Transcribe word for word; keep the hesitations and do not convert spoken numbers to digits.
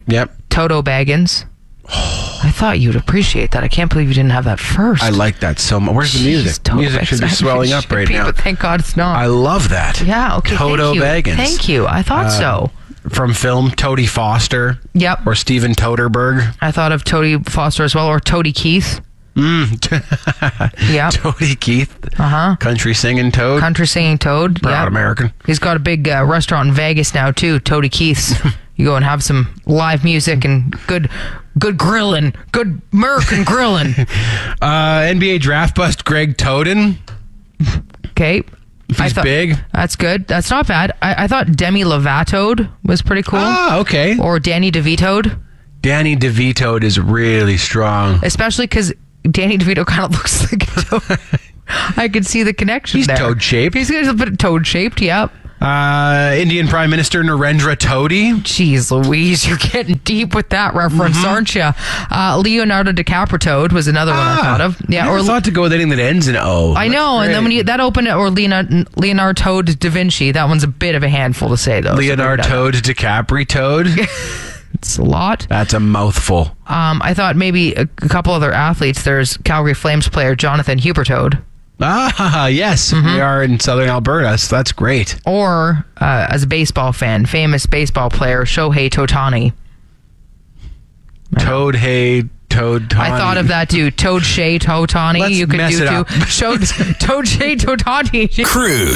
Yep. Toto Baggins. I thought you'd appreciate that. I can't believe you didn't have that first. I like that so much. Where's the music? Jeez, Toto music should be Baggins. swelling It up should right be, now. But thank God it's not. I love that. Yeah, okay. Toto thank you. Baggins. Thank you. I thought Uh, so. From film, Toady Foster. Yep. Or Steven Toderberg. I thought of Toady Foster as well, or Toady Keith. Mm. Yep. Toady Keith. Uh-huh. Country singing Toad. Country singing Toad. Proud Yep. American. He's got a big uh, restaurant in Vegas now, too, Toady Keith's. You go and have some live music and good good grilling. Good American grilling. Uh, N B A draft bust Greg Toden. Okay. He's I thought, big. That's good. That's not bad. I, I thought Demi Lovato was pretty cool. Ah, okay. Or Danny DeVito. Danny DeVito is really strong. Especially because Danny DeVito kind of looks like a toad. I could see the connection He's there. toad-shaped. He's a bit toad-shaped, yep. Uh, Indian Prime Minister Narendra Todi. Jeez Louise, you're getting deep with that reference, Mm-hmm. aren't you? Uh, Leonardo DiCaprio was another one I thought of. Yeah, I or thought to go with anything that ends in O. I know, and then when you that opened it, or Leonardo, Leonardo Toad da Vinci, that one's a bit of a handful to say though. Leonardo so Toad DiCaprio Toad. it's a lot. That's a mouthful. Um, I thought maybe a, a couple other athletes. There's Calgary Flames player Jonathan Hubertode. Ah, yes. Mm-hmm. We are in southern Alberta, so that's great. Or, uh, as a baseball fan, famous baseball player Shohei Totani. Toad, hey, Toad, Tawny. I thought of that too. Toad Shay Totani. Let's you could mess do it too. up. Toad Toad Shay Totani. Cruise.